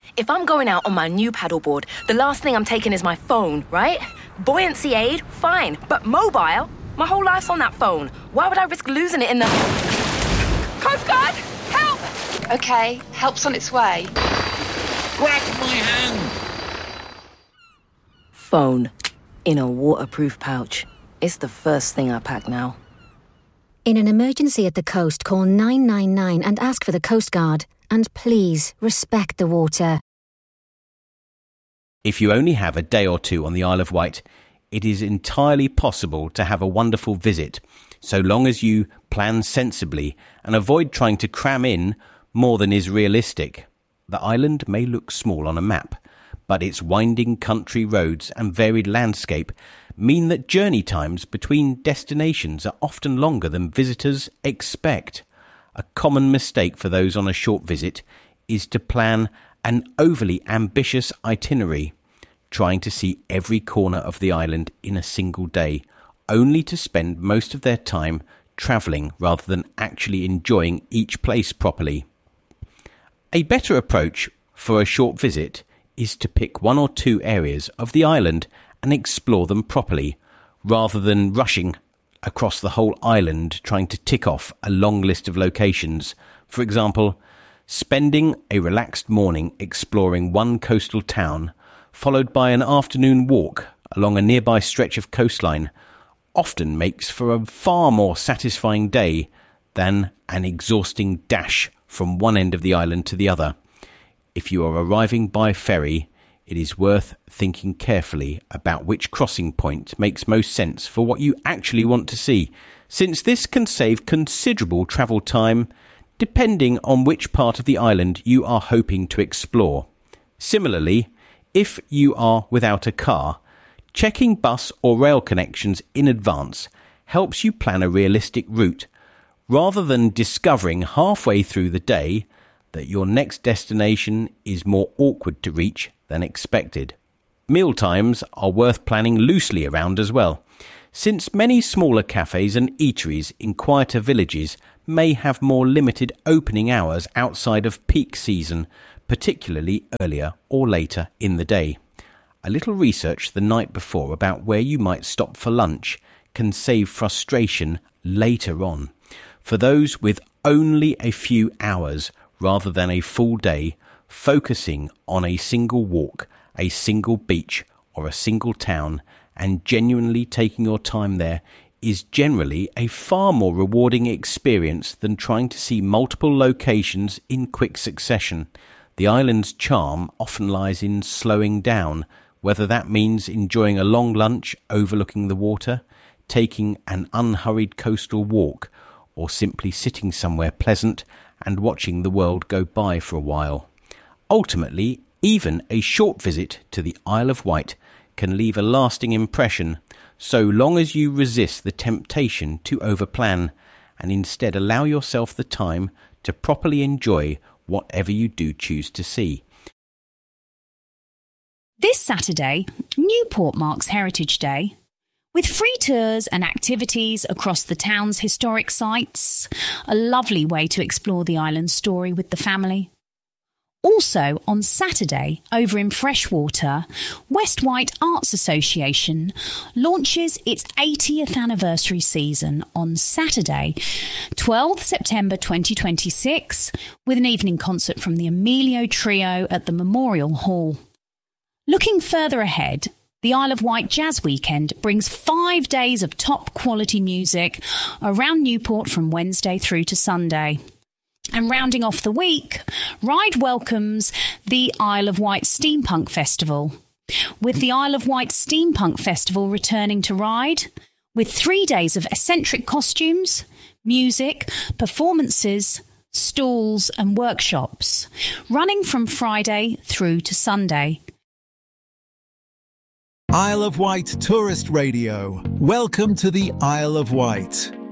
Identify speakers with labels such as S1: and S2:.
S1: If I'm going out on my new paddleboard, the last thing I'm taking is my phone, right? Buoyancy aid, fine. But mobile? My whole life's on that phone. Why would I risk losing it in the... Coast Guard! Help!
S2: OK, help's on its way.
S3: Grab my hand!
S1: Phone. In a waterproof pouch. It's the first thing I pack now.
S4: In an emergency at the coast, call 999 and ask for the Coast Guard. And please, respect the water.
S5: If you only have a day or two on the Isle of Wight, it is entirely possible to have a wonderful visit, so long as you plan sensibly and avoid trying to cram in more than is realistic. The island may look small on a map, but its winding country roads and varied landscape mean that journey times between destinations are often longer than visitors expect. A common mistake for those on a short visit is to plan an overly ambitious itinerary, trying to see every corner of the island in a single day, only to spend most of their time travelling rather than actually enjoying each place properly. A better approach for a short visit is to pick one or two areas of the island and explore them properly, rather than rushing across the whole island trying to tick off a long list of locations. For example, spending a relaxed morning exploring one coastal town, followed by an afternoon walk along a nearby stretch of coastline, often makes for a far more satisfying day than an exhausting dash from one end of the island to the other. If you are arriving by ferry, it is worth thinking carefully about which crossing point makes most sense for what you actually want to see, since this can save considerable travel time depending on which part of the island you are hoping to explore. Similarly, if you are without a car, checking bus or rail connections in advance helps you plan a realistic route, rather than discovering halfway through the day that your next destination is more awkward to reach than expected. Mealtimes are worth planning loosely around as well, since many smaller cafes and eateries in quieter villages may have more limited opening hours outside of peak season, particularly earlier or later in the day. A little research the night before about where you might stop for lunch can save frustration later on. For those with only a few hours rather than a full day, focusing on a single walk, a single beach or a single town, and genuinely taking your time there is generally a far more rewarding experience than trying to see multiple locations in quick succession. The island's charm often lies in slowing down, whether that means enjoying a long lunch overlooking the water, taking an unhurried coastal walk, or simply sitting somewhere pleasant and watching the world go by for a while. Ultimately, even a short visit to the Isle of Wight can leave a lasting impression, so long as you resist the temptation to overplan and instead allow yourself the time to properly enjoy whatever you do choose to see.
S6: This Saturday, Newport marks Heritage Day, with free tours and activities across the town's historic sites, a lovely way to explore the island's story with the family. Also, on Saturday, over in Freshwater, West Wight Arts Association launches its 80th anniversary season on Saturday, 12th September 2026, with an evening concert from the Emilio Trio at the Memorial Hall. Looking further ahead, the Isle of Wight Jazz Weekend brings 5 days of top-quality music around Newport from Wednesday through to Sunday. And rounding off the week, Ryde welcomes the Isle of Wight Steampunk Festival, with the Isle of Wight Steampunk Festival returning to Ryde, with 3 days of eccentric costumes, music, performances, stalls and workshops, running from Friday through to Sunday.
S7: Isle of Wight Tourist Radio. Welcome to the Isle of Wight.